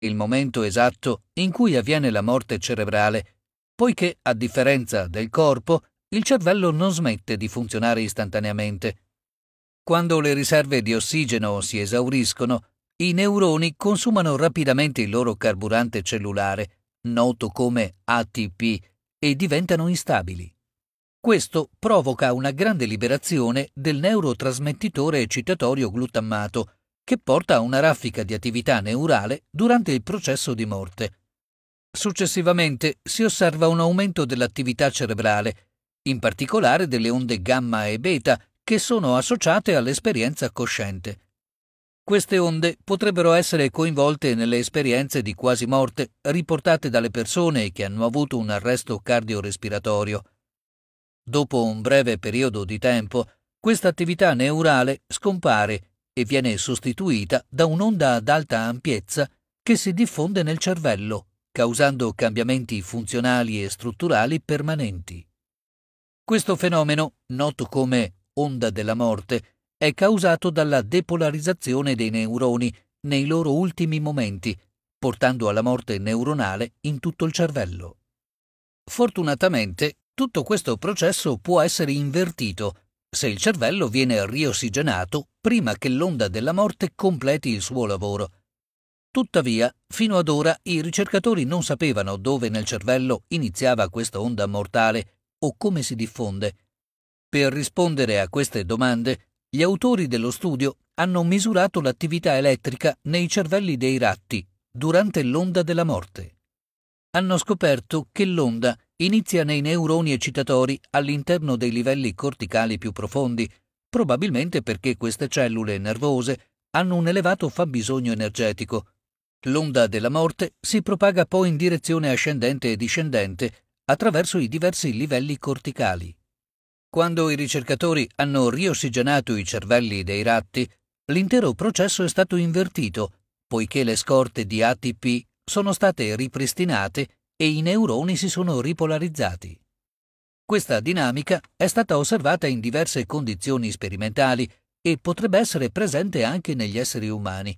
il momento esatto in cui avviene la morte cerebrale, poiché, a differenza del corpo, il cervello non smette di funzionare istantaneamente. Quando le riserve di ossigeno si esauriscono, i neuroni consumano rapidamente il loro carburante cellulare, noto come ATP, e diventano instabili. Questo provoca una grande liberazione del neurotrasmettitore eccitatorio glutammato, che porta a una raffica di attività neurale durante il processo di morte. Successivamente si osserva un aumento dell'attività cerebrale, in particolare delle onde gamma e beta, che sono associate all'esperienza cosciente. Queste onde potrebbero essere coinvolte nelle esperienze di quasi morte riportate dalle persone che hanno avuto un arresto cardiorespiratorio. Dopo un breve periodo di tempo, questa attività neurale scompare e viene sostituita da un'onda ad alta ampiezza che si diffonde nel cervello, causando cambiamenti funzionali e strutturali permanenti. Questo fenomeno, noto come onda della morte, è causato dalla depolarizzazione dei neuroni nei loro ultimi momenti, portando alla morte neuronale in tutto il cervello. Fortunatamente, tutto questo processo può essere invertito se il cervello viene riossigenato prima che l'onda della morte completi il suo lavoro. Tuttavia, fino ad ora i ricercatori non sapevano dove nel cervello iniziava questa onda mortale o come si diffonde. Per rispondere a queste domande, gli autori dello studio hanno misurato l'attività elettrica nei cervelli dei ratti durante l'onda della morte. Hanno scoperto che l'onda inizia nei neuroni eccitatori all'interno dei livelli corticali più profondi, probabilmente perché queste cellule nervose hanno un elevato fabbisogno energetico. L'onda della morte si propaga poi in direzione ascendente e discendente attraverso i diversi livelli corticali. Quando i ricercatori hanno riossigenato i cervelli dei ratti, l'intero processo è stato invertito, poiché le scorte di ATP sono state ripristinate e i neuroni si sono ripolarizzati. Questa dinamica è stata osservata in diverse condizioni sperimentali e potrebbe essere presente anche negli esseri umani.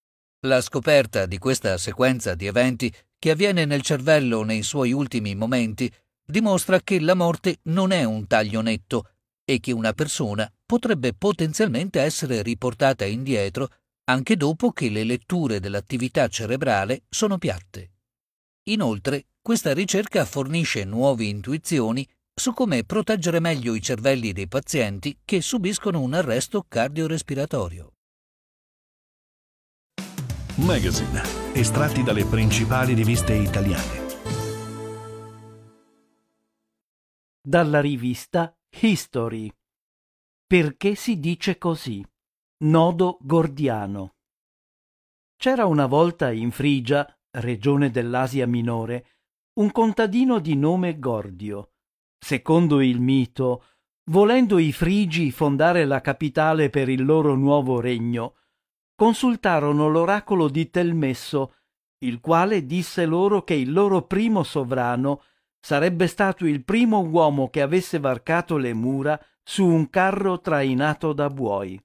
La scoperta di questa sequenza di eventi che avviene nel cervello nei suoi ultimi momenti dimostra che la morte non è un taglio netto e che una persona potrebbe potenzialmente essere riportata indietro anche dopo che le letture dell'attività cerebrale sono piatte. Inoltre, questa ricerca fornisce nuove intuizioni su come proteggere meglio i cervelli dei pazienti che subiscono un arresto cardiorespiratorio. Magazine, estratti dalle principali riviste italiane. Dalla rivista History. Perché si dice così? Nodo gordiano. C'era una volta in Frigia, regione dell'Asia Minore, un contadino di nome Gordio. Secondo il mito, volendo i Frigi fondare la capitale per il loro nuovo regno, consultarono l'oracolo di Telmesso, il quale disse loro che il loro primo sovrano sarebbe stato il primo uomo che avesse varcato le mura su un carro trainato da buoi.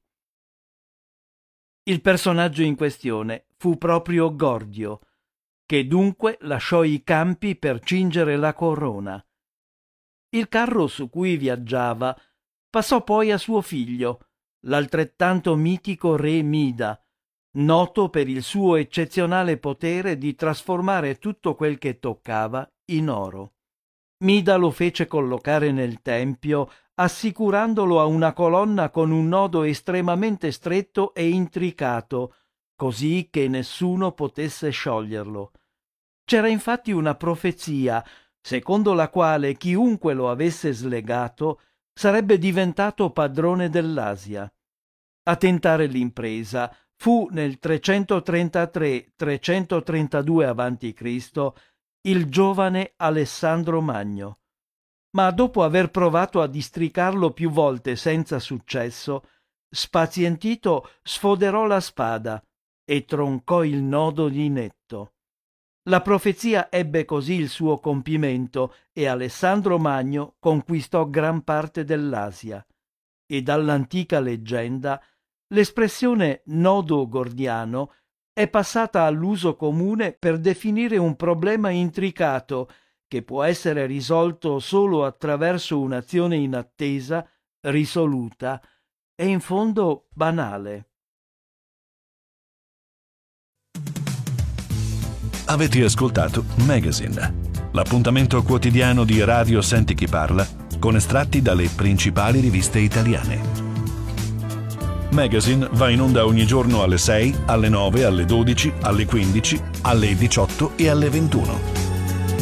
Il personaggio in questione fu proprio Gordio, che dunque lasciò i campi per cingere la corona. Il carro su cui viaggiava passò poi a suo figlio, l'altrettanto mitico re Mida, noto per il suo eccezionale potere di trasformare tutto quel che toccava in oro. Mida lo fece collocare nel tempio, assicurandolo a una colonna con un nodo estremamente stretto e intricato, così che nessuno potesse scioglierlo. C'era infatti una profezia, secondo la quale chiunque lo avesse slegato sarebbe diventato padrone dell'Asia. A tentare l'impresa fu nel 333-332 a.C. il giovane Alessandro Magno. Ma dopo aver provato a districarlo più volte senza successo, spazientito sfoderò la spada e troncò il nodo di netto. La profezia ebbe così il suo compimento e Alessandro Magno conquistò gran parte dell'Asia. E dall'antica leggenda l'espressione nodo gordiano è passata all'uso comune per definire un problema intricato che può essere risolto solo attraverso un'azione inattesa, risoluta e in fondo banale. Avete ascoltato Magazine, l'appuntamento quotidiano di Radio Senti Chi Parla con estratti dalle principali riviste italiane. Magazine va in onda ogni giorno alle 6, alle 9, alle 12, alle 15, alle 18 e alle 21.